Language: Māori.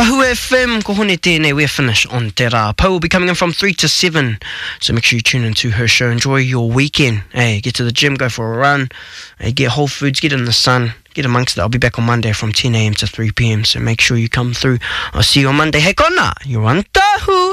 Tahu FM, ko hone tēnei, we're finished on Te Rā. Pau will be coming in from 3 to 7, so make sure you tune into her show. Enjoy your weekend. Hey, get to the gym, go for a run, hey, get Whole Foods, get in the sun, get amongst it. I'll be back on Monday from 10 a.m. to 3 p.m, so make sure you come through. I'll see you on Monday. Hey, kona, you're on Tahu.